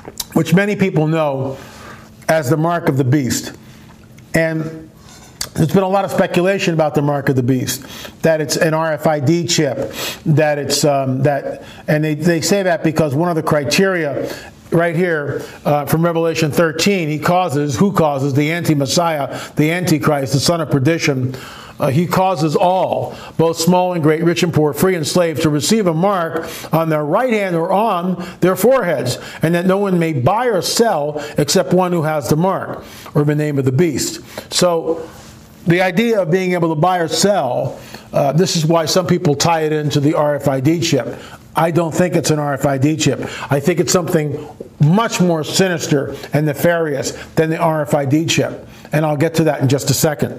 which many people know as the mark of the beast. And there's been a lot of speculation about the mark of the beast, that it's an RFID chip, that it's and they say that because one of the criteria right here from Revelation 13, who causes the anti-Messiah, the Antichrist, the son of perdition. He causes all, both small and great, rich and poor, free and slave, to receive a mark on their right hand or on their foreheads, and that no one may buy or sell except one who has the mark or the name of the beast. So the idea of being able to buy or sell, this is why some people tie it into the RFID chip. I don't think it's an RFID chip. I think it's something much more sinister and nefarious than the RFID chip. And I'll get to that in just a second.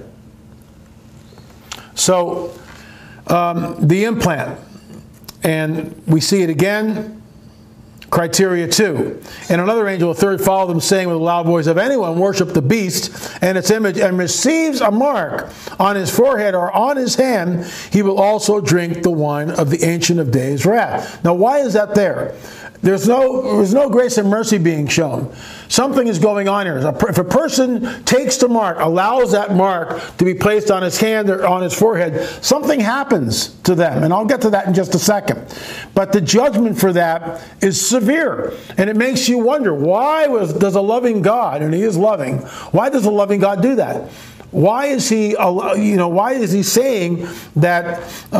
So, the implant, and we see it again, criteria 2. And another angel, a third, followed them, saying with a loud voice, if anyone worship the beast and its image and receives a mark on his forehead or on his hand, he will also drink the wine of the Ancient of Days' wrath. Now, why is that there? There's no grace and mercy being shown. Something is going on here. If a person takes the mark, allows that mark to be placed on his hand or on his forehead, something happens to them. And I'll get to that in just a second. But the judgment for that is severe. And it makes you wonder, does a loving God, and He is loving, why does a loving God do that? Why is He saying that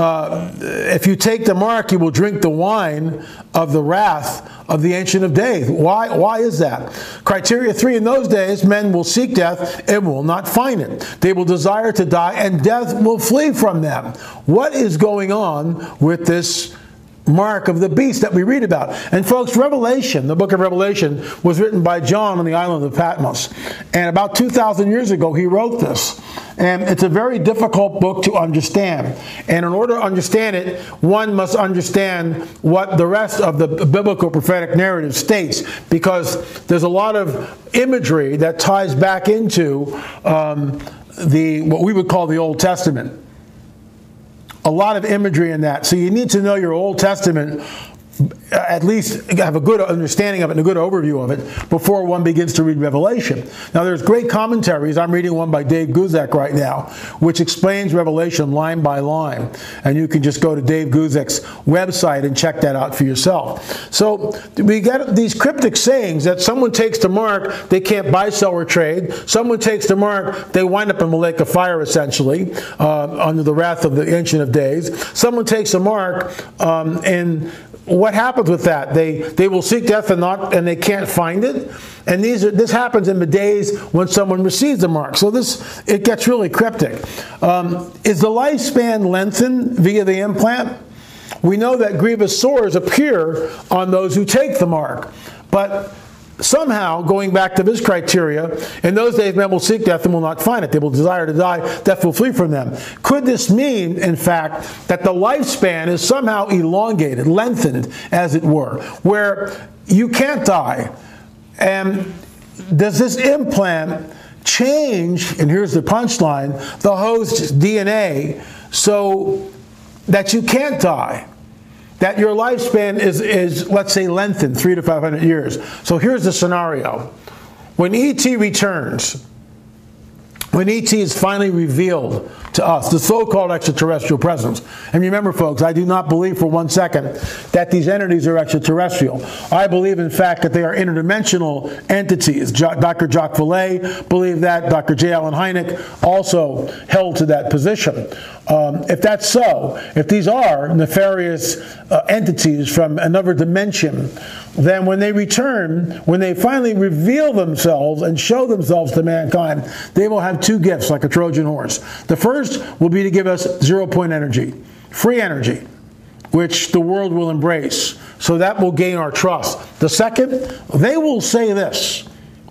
if you take the mark, you will drink the wine of the wrath of the Ancient of Days? Why is that? Criteria 3, in those days, men will seek death and will not find it. They will desire to die, and death will flee from them. What is going on with this mark of the beast that we read about? And folks, Revelation, the book of Revelation, was written by John on the island of Patmos. And about 2,000 years ago, he wrote this. And it's a very difficult book to understand. And in order to understand it, one must understand what the rest of the biblical prophetic narrative states, because there's a lot of imagery that ties back into what we would call the Old Testament. A lot of imagery in that. So you need to know your Old Testament, at least have a good understanding of it and a good overview of it before one begins to read Revelation. Now, there's great commentaries. I'm reading one by Dave Guzek right now, which explains Revelation line by line. And you can just go to Dave Guzek's website and check that out for yourself. So we get these cryptic sayings that someone takes the mark, they can't buy, sell, or trade. Someone takes the mark, they wind up in the lake of fire, essentially, under the wrath of the Ancient of Days. Someone takes a mark, and what happens with that? They will seek death and they can't find it. And this happens in the days when someone receives the mark. So it gets really cryptic. Is the lifespan lengthened via the implant? We know that grievous sores appear on those who take the mark. But somehow, going back to this criteria, in those days men will seek death and will not find it. They will desire to die, death will flee from them. Could this mean, in fact, that the lifespan is somehow elongated, lengthened, as it were, where you can't die? And does this implant change, and here's the punchline, the host's DNA so that you can't die? That your lifespan is, let's say, lengthened 300 to 500 years. So here's the scenario. When E.T. returns, when E.T. is finally revealed to us, the so-called extraterrestrial presence. And remember, folks, I do not believe for 1 second that these entities are extraterrestrial. I believe, in fact, that they are interdimensional entities. Dr. Jacques Vallée believed that. Dr. J. Allen Hynek also held to that position. If that's so, if these are nefarious entities from another dimension, then when they return, when they finally reveal themselves and show themselves to mankind, they will have two gifts like a Trojan horse. The first will be to give us 0-point energy, free energy, which the world will embrace. So that will gain our trust. The second, they will say this.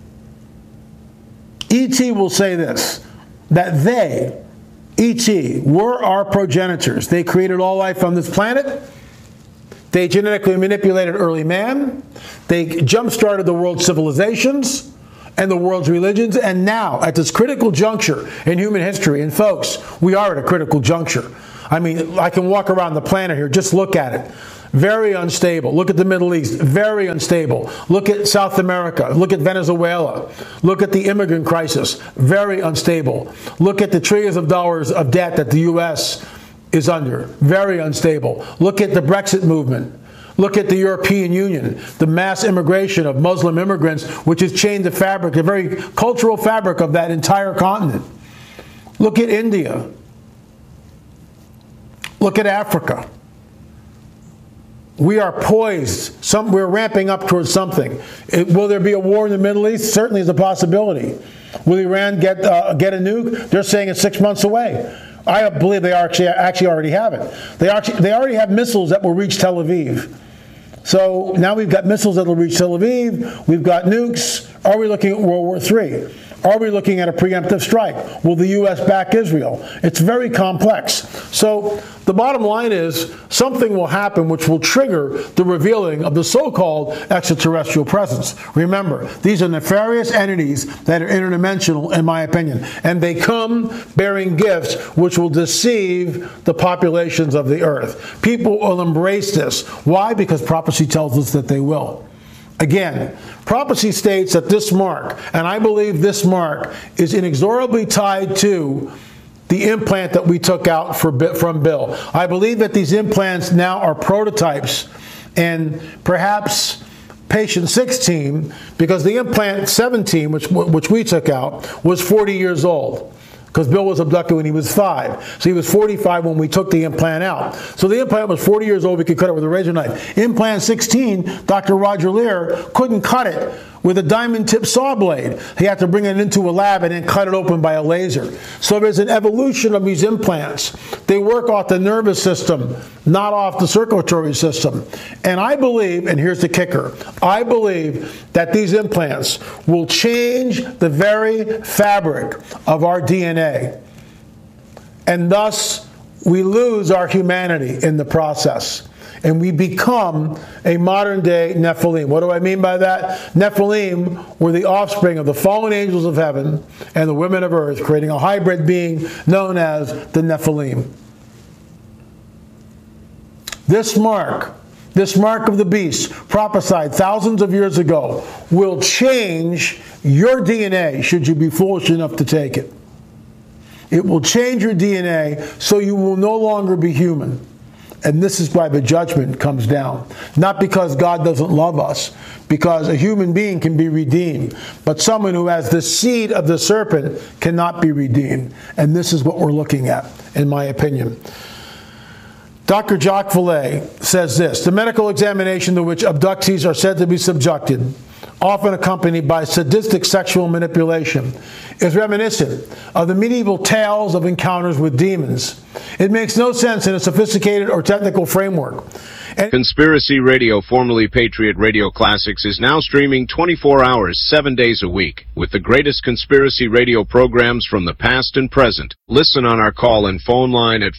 E.T. will say this, that they, E.T., were our progenitors. They created all life on this planet. They genetically manipulated early man. They jump-started the world's civilizations and the world's religions. And now, at this critical juncture in human history, and folks, we are at a critical juncture. I mean, I can walk around the planet here. Just look at it. Very unstable. Look at the Middle East. Very unstable. Look at South America. Look at Venezuela. Look at the immigrant crisis. Very unstable. Look at the trillions of dollars of debt that the U.S. is under. Very unstable. Look at the Brexit movement. Look at the European Union, the mass immigration of Muslim immigrants, which has changed the fabric, the very cultural fabric of that entire continent. Look at India. Look at Africa. We are poised. We're ramping up towards something. Will there be a war in the Middle East? Certainly is a possibility. Will Iran get a nuke? They're saying it's 6 months away. I believe they actually already have it. They already have missiles that will reach Tel Aviv. So now we've got missiles that will reach Tel Aviv. We've got nukes. Are we looking at World War III? Are we looking at a preemptive strike? Will the U.S. back Israel? It's very complex. So the bottom line is something will happen which will trigger the revealing of the so-called extraterrestrial presence. Remember, these are nefarious entities that are interdimensional, in my opinion, and they come bearing gifts which will deceive the populations of the earth. People will embrace this. Why? Because prophecy tells us that they will. Again, prophecy states that this mark, and I believe this mark, is inexorably tied to the implant that we took out from Bill. I believe that these implants now are prototypes, and perhaps patient 16, because the implant 17, which we took out, was 40 years old. Because Bill was abducted when he was 5. So he was 45 when we took the implant out. So the implant was 40 years old. We could cut it with a razor knife. Implant 16, Dr. Roger Lear couldn't cut it with a diamond-tipped saw blade. He had to bring it into a lab and then cut it open by a laser. So there's an evolution of these implants. They work off the nervous system, not off the circulatory system. And I believe, and here's the kicker, I believe that these implants will change the very fabric of our DNA. And thus, we lose our humanity in the process. And we become a modern-day Nephilim. What do I mean by that? Nephilim were the offspring of the fallen angels of heaven and the women of earth, creating a hybrid being known as the Nephilim. This mark of the beast, prophesied thousands of years ago, will change your DNA should you be foolish enough to take it. It will change your DNA so you will no longer be human. And this is why the judgment comes down. Not because God doesn't love us, because a human being can be redeemed. But someone who has the seed of the serpent cannot be redeemed. And this is what we're looking at, in my opinion. Dr. Jacques Vallée says this: the medical examination to which abductees are said to be subjected, often accompanied by sadistic sexual manipulation, is reminiscent of the medieval tales of encounters with demons. It makes no sense in a sophisticated or technical framework. Conspiracy Radio, formerly Patriot Radio Classics, is now streaming 24 hours, 7 days a week, with the greatest conspiracy radio programs from the past and present. Listen on our call-in phone line at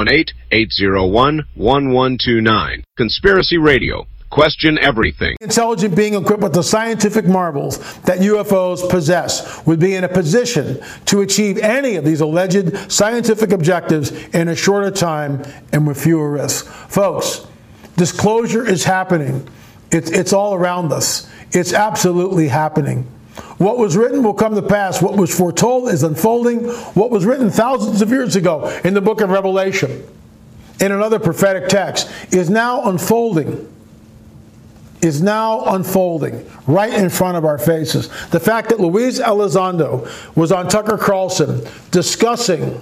518-801-1129. Conspiracy Radio. Question everything. Intelligent being equipped with the scientific marvels that UFOs possess would be in a position to achieve any of these alleged scientific objectives in a shorter time and with fewer risks. Folks, disclosure is happening. It's all around us. It's absolutely happening. What was written will come to pass. What was foretold is unfolding. What was written thousands of years ago in the book of Revelation, in another prophetic text, is now unfolding. Is now unfolding right in front of our faces. The fact that Luis Elizondo was on Tucker Carlson discussing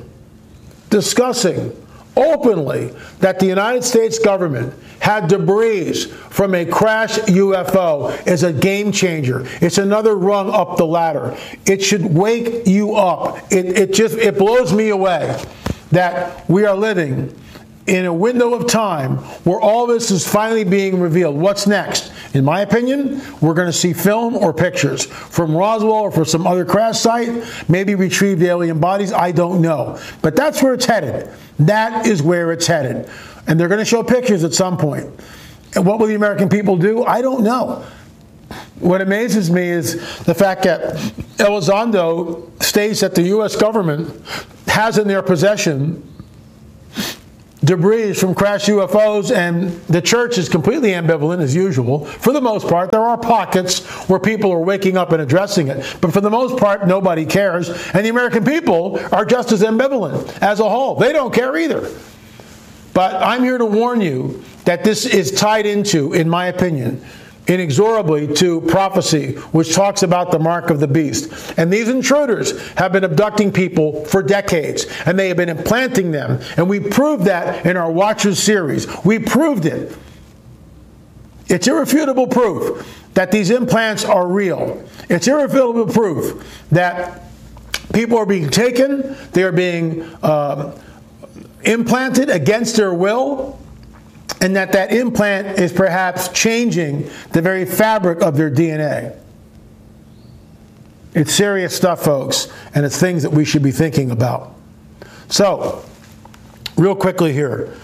openly that the United States government had debris from a crashed UFO is a game changer. It's another rung up the ladder. It should wake you up. It blows me away that we are living in a window of time where all this is finally being revealed. What's next? In my opinion, we're going to see film or pictures from Roswell or from some other crash site, maybe retrieved alien bodies, I don't know. But that's where it's headed. That is where it's headed. And they're going to show pictures at some point. And what will the American people do? I don't know. What amazes me is the fact that Elizondo states that the U.S. government has in their possession debris from crashed UFOs, and the church is completely ambivalent as usual. For the most part, there are pockets where people are waking up and addressing it, but for the most part, nobody cares, and the American people are just as ambivalent as a whole. They don't care either. But I'm here to warn you that this is tied into, in my opinion, inexorably to prophecy, which talks about the mark of the beast. And these intruders have been abducting people for decades, and they have been implanting them. And we proved that in our Watchers series. We proved it. It's irrefutable proof that these implants are real. It's irrefutable proof that people are being taken, they are being implanted against their will, and that implant is perhaps changing the very fabric of their DNA. It's serious stuff, folks, and it's things that we should be thinking about. So, real quickly here.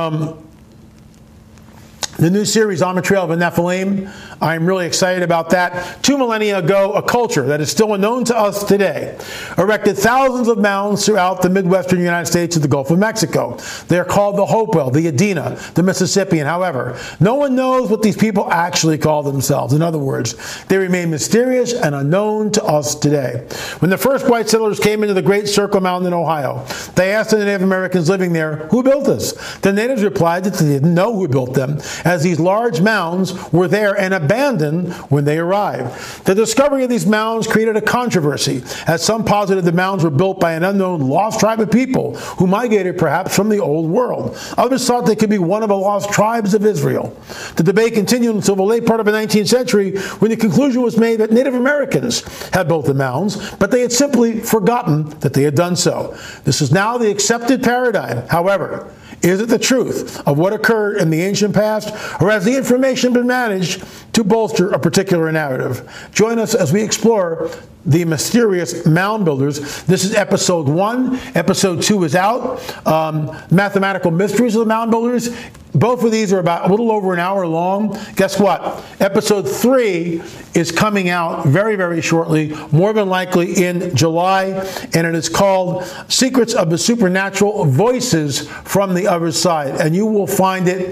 The new series, On the Trail of the Nephilim, I'm really excited about that. 2 millennia ago, a culture that is still unknown to us today erected thousands of mounds throughout the Midwestern United States and the Gulf of Mexico. They are called the Hopewell, the Adena, the Mississippian. However, no one knows what these people actually call themselves. In other words, they remain mysterious and unknown to us today. When the first white settlers came into the Great Circle Mountain in Ohio, they asked the Native Americans living there, "Who built this?" The natives replied that they didn't know who built them, as these large mounds were there and abandoned when they arrived. The discovery of these mounds created a controversy, as some posited the mounds were built by an unknown lost tribe of people who migrated perhaps from the old world. Others thought they could be one of the lost tribes of Israel. The debate continued until the late part of the 19th century, when the conclusion was made that Native Americans had built the mounds, but they had simply forgotten that they had done so. This is now the accepted paradigm. However, is it the truth of what occurred in the ancient past, or has the information been managed to bolster a particular narrative? Join us as we explore the mysterious mound builders. This is episode 1. Episode 2 is out. Mathematical Mysteries of the Mound Builders. Both of these are about a little over an hour long. Guess what? Episode 3 is coming out very, very shortly, more than likely in July, and it is called Secrets of the Supernatural, Voices from the Other Side. And you will find it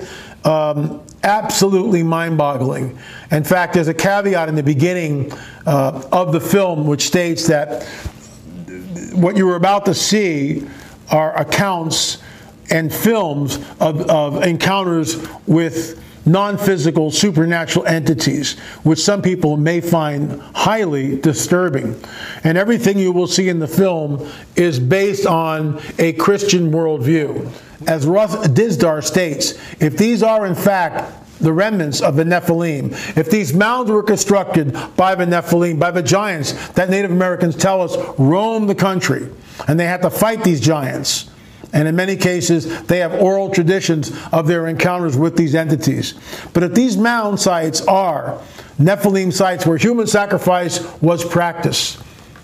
absolutely mind-boggling. In fact, there's a caveat in the beginning of the film which states that what you're about to see are accounts and films of encounters with non-physical supernatural entities, which some people may find highly disturbing. And everything you will see in the film is based on a Christian worldview. As Russ Dizdar states, if these are in fact the remnants of the Nephilim, if these mounds were constructed by the Nephilim, by the giants that Native Americans tell us roam the country, and they had to fight these giants, and in many cases, they have oral traditions of their encounters with these entities. But if these mound sites are Nephilim sites where human sacrifice was practiced,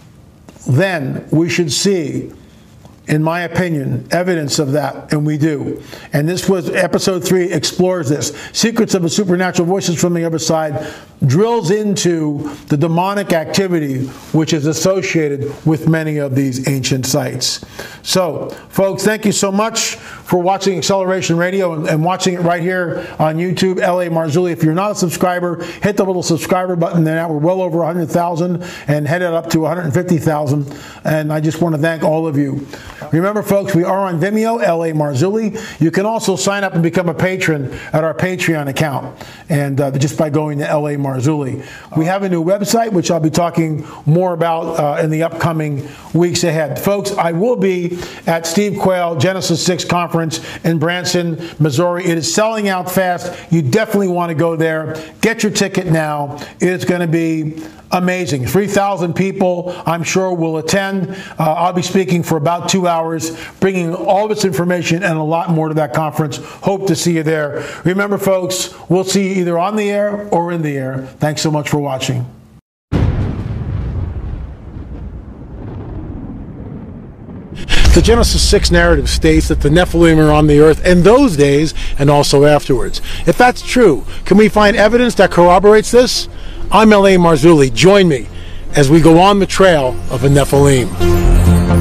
then we should see, in my opinion, evidence of that, and we do. And this was episode 3 explores this. Secrets of the Supernatural, Voices from the Other Side drills into the demonic activity which is associated with many of these ancient sites. So, folks, thank you so much for watching Acceleration Radio and watching it right here on YouTube, L.A. Marzulli. If you're not a subscriber, hit the little subscriber button. Now we're well over 100,000 and headed up to 150,000. And I just want to thank all of you. Remember, folks, we are on Vimeo, L.A. Marzulli. You can also sign up and become a patron at our Patreon account, and just by going to L.A. Marzulli. We have a new website, which I'll be talking more about in the upcoming weeks ahead. Folks, I will be at Steve Quayle Genesis 6 Conference in Branson, Missouri. It is selling out fast. You definitely want to go there. Get your ticket now. It's going to be amazing. 3,000 people, I'm sure, will attend. I'll be speaking for about 2 hours, bringing all this information and a lot more to that conference. Hope to see you there. Remember, folks, we'll see you either on the air or in the air. Thanks so much for watching. The Genesis 6 narrative states that the Nephilim are on the earth in those days and also afterwards. If that's true, can we find evidence that corroborates this? I'm L.A. Marzulli. Join me as we go on the trail of the Nephilim.